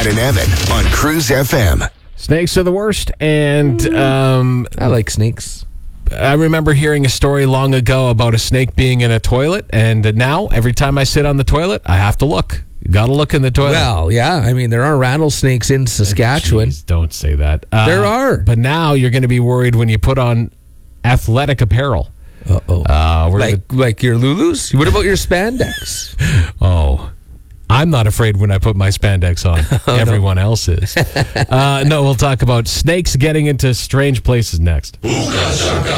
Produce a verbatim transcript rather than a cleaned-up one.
and Evan on Cruise F M. Snakes are the worst, and um, I like snakes. I remember hearing a story long ago about a snake being in a toilet, and now every time I sit on the toilet, I have to look. You got to look in the toilet. Well, yeah. I mean, there are rattlesnakes in Saskatchewan. Jeez, don't say that. Uh, There are. But now you're going to be worried when you put on athletic apparel. Uh-oh. Uh, we're Like, like your Lulus? What about your spandex? Oh, I'm not afraid when I put my spandex on. Oh, Everyone else is. uh, no, we'll talk about snakes getting into strange places next.